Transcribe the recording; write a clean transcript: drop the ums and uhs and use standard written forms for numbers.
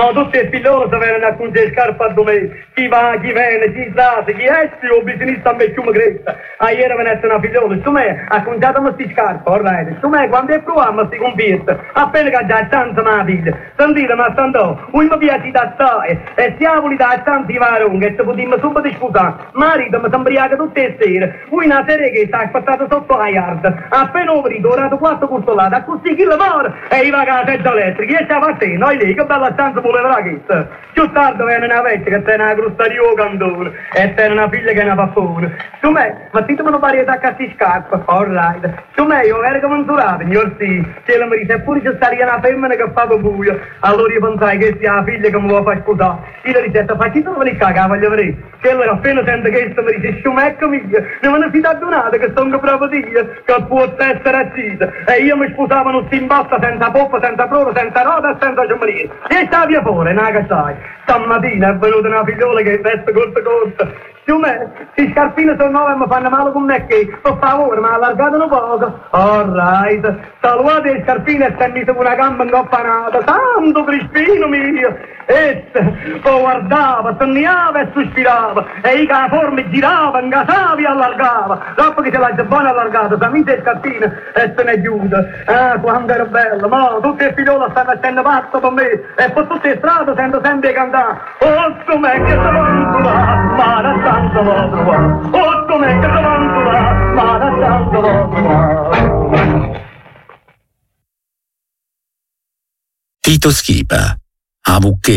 No, tutti i figlioli si vengono a cungere scarpe a domenica. Chi va, chi viene, chi slasa, chi esce, o bisogna a me più cresta. A ieri venisse una figliola, su me, ha conciato queste scarpe, alright. Su me, quando è provato, si convierte. Appena che già tanto ma figlia. Sentite, ma stando, un mi piace da stare, e siamo lì da tanti varoni, e se potremmo subito scusare. Marito mi sembriaca tutte le sere. Una serie che sta aspettato sotto la yard. Appena uvrito, orato 4 curtolate, a così chi lavora, e i vagati elettrici, e stava a te, noi lì, che bella stanza voleva la chista. Più tardi viene una vecchia che tiene una crustaria o cantone, e tiene una figlia che è una pappone. Su me, ma ditemi una varietà che si scarpa, alright. Su me, io ero commensurato, signor sì, se mi dice, eppure c'è stata una femmina che fa buio, allora io pensai che sia la figlia che mi vuole far sposare. Io le dicevo, ma chi sono quelli che voglio vedere? Che allora appena sente che mi dice, sciumecco mia, non me ne si dà donata che sono proprio io, che può essere accisa. E io mi sposavo non si imbotta senza poppa, senza prova, senza roda e senza ciamarino. E sta via fuori, non che sai. Stamattina è venuta una figliola che veste corta. Su me, si scarpine sono nuove e mi fanno male con me che, per favore, mi allargate un poco. Alright, salvate le scarpine e sentite una gamba ingoppanata. Santo Crispino mio! Esse, lo guardava, sognava e sospirava, e i forme girava, ingasava e allargava. Dopo che se l'ha già buona allargata, si mise le scarpine e se ne chiude. Ah, quando era bello, ma tutte le figliole stanno facendo pazzo per me, e per tutte le strade sento sempre cantare. Oh, com'è che se vanto là, ma da tanto lo trovare. Oh, com'è che se vanto là, ma da tanto lo trovare. Tito Schipa, a Vucche.